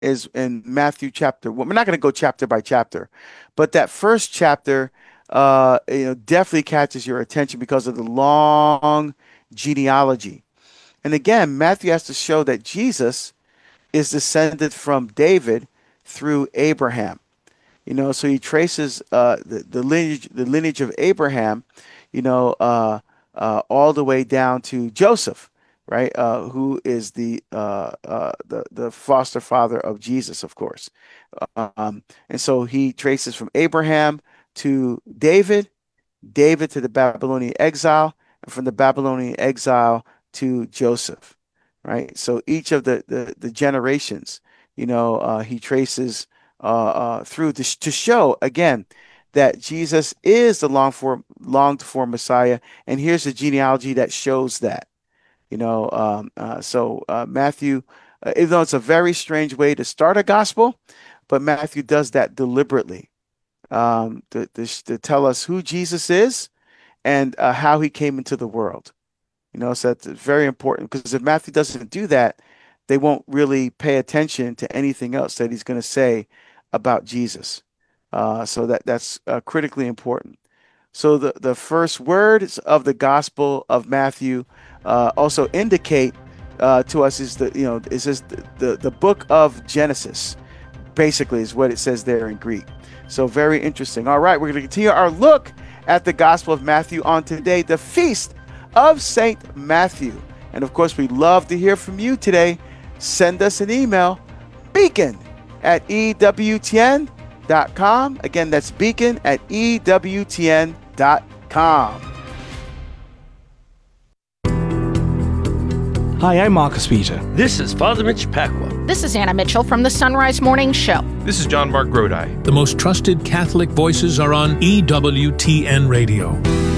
is in Matthew chapter 1. We're not going to go chapter by chapter, but that first chapter, definitely catches your attention because of the long genealogy. And again, Matthew has to show that Jesus is descended from David through Abraham. So he traces the lineage of Abraham, all the way down to Joseph, right? Who is the foster father of Jesus, of course. And so he traces from Abraham to David, David to the Babylonian exile, and from the Babylonian exile to Joseph, right? So each of the generations, he traces through to show again that Jesus is the longed for Messiah. And here's the genealogy that shows that. Matthew, even though it's a very strange way to start a gospel, but Matthew does that deliberately to tell us who Jesus is and how he came into the world. So that's very important because if Matthew doesn't do that, they won't really pay attention to anything else that he's going to say about Jesus. So that's critically important. So the first words of the Gospel of Matthew also indicate to us is this the book of Genesis, basically is what it says there in Greek. So very interesting. All right, we're going to continue our look at the Gospel of Matthew on today, the Feast of Saint Matthew. And of course, we'd love to hear from you today. Send us an email, beacon@ewtn.com. Again, that's beacon@ewtn.com. Hi, I'm Marcus Peter. This is Father Mitch Pacwa. This is Anna Mitchell from the Sunrise Morning Show. This is John Mark Grodi. The most trusted Catholic voices are on EWTN Radio.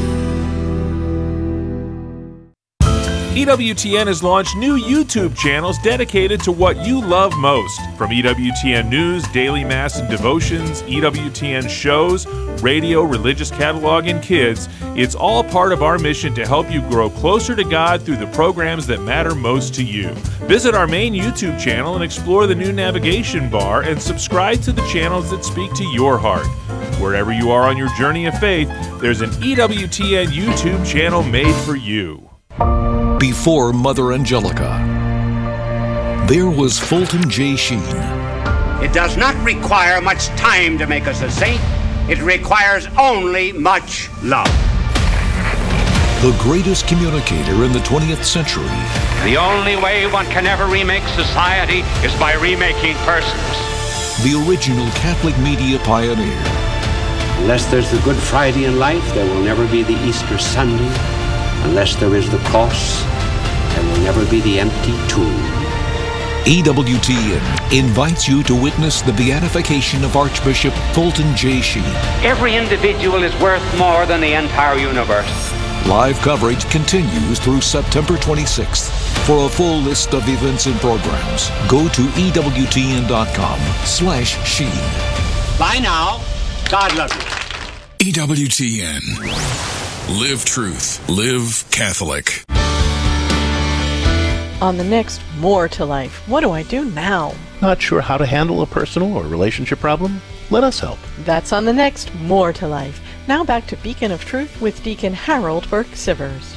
EWTN has launched new YouTube channels dedicated to what you love most. From EWTN News, Daily Mass and Devotions, EWTN shows, radio, religious catalog, and kids, it's all part of our mission to help you grow closer to God through the programs that matter most to you. Visit our main YouTube channel and explore the new navigation bar and subscribe to the channels that speak to your heart. Wherever you are on your journey of faith, there's an EWTN YouTube channel made for you. Before Mother Angelica, there was Fulton J. Sheen. It does not require much time to make us a saint. It requires only much love. The greatest communicator in the 20th century. The only way one can ever remake society is by remaking persons. The original Catholic media pioneer. Unless there's the Good Friday in life, there will never be the Easter Sunday. Unless there is the cross, there will never be the empty tomb. EWTN invites you to witness the beatification of Archbishop Fulton J. Sheen. Every individual is worth more than the entire universe. Live coverage continues through September 26th. For a full list of events and programs, go to EWTN.com/Sheen. Bye now. God love you. EWTN. Live truth. Live Catholic. On the next More to Life, what do I do now? Not sure how to handle a personal or relationship problem? Let us help. That's on the next More to Life. Now back to Beacon of Truth with Deacon Harold Burke-Sivers.